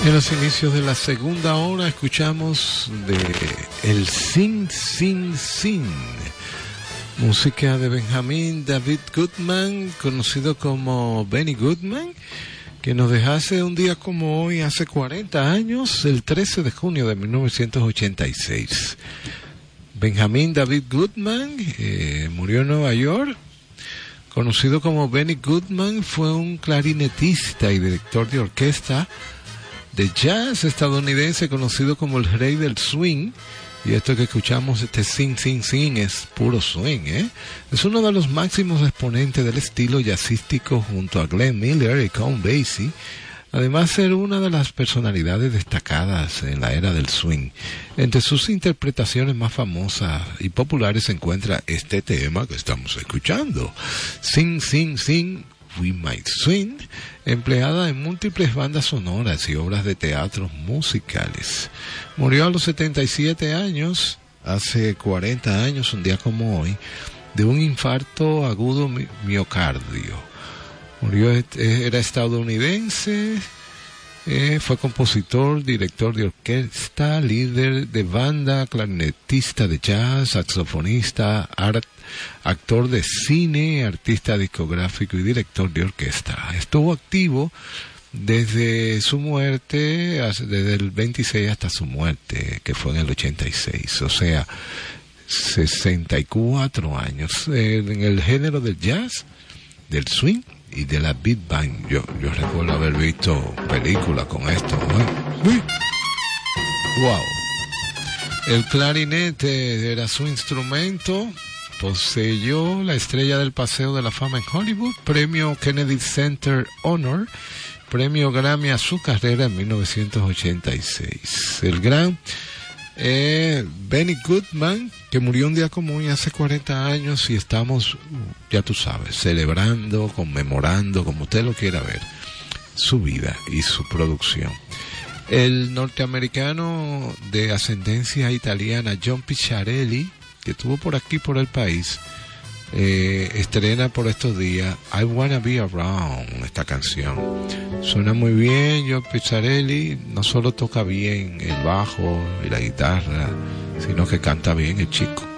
En los inicios de la segunda hora escuchamos de el Sing Sing Sing, música de Benjamin David Goodman, conocido como Benny Goodman, que nos dejase un día como hoy hace 40 años, el 13 de junio de 1986. Benjamin David Goodman murió en Nueva York. Conocido como Benny Goodman, fue un clarinetista y director de orquesta de jazz estadounidense, conocido como el rey del swing. Y esto que escuchamos, este Sing Sing Sing, es puro swing, Es uno de los máximos exponentes del estilo jazzístico junto a Glenn Miller y Count Basie. Además de ser una de las personalidades destacadas en la era del swing. Entre sus interpretaciones más famosas y populares se encuentra este tema que estamos escuchando, Sing Sing Sing, We Might Swing, empleada en múltiples bandas sonoras y obras de teatro musicales. Murió a los 77 años, hace 40 años, un día como hoy, de un infarto agudo miocardio. Murió, era estadounidense, fue compositor, director de orquesta, líder de banda, clarinetista de jazz, saxofonista, actor de cine, artista discográfico y director de orquesta. Estuvo activo desde su muerte, desde el 26 hasta su muerte, que fue en el 86, o sea, 64 años. En el género del jazz, del swing y de la beat band. Yo recuerdo haber visto películas con esto, ¿no? Wow. El clarinete era su instrumento. Poseyó la estrella del Paseo de la Fama en Hollywood, premio Kennedy Center Honor, premio Grammy a su carrera en 1986. El gran Benny Goodman, que murió un día como hoy hace 40 años, y estamos, ya tú sabes, celebrando, conmemorando, como usted lo quiera ver, su vida y su producción. El norteamericano de ascendencia italiana John Picciarelli, que estuvo por aquí, por el país, estrena por estos días I Wanna Be Around, esta canción. Suena muy bien. John Picciarelli no solo toca bien el bajo y la guitarra, sino que canta bien el chico.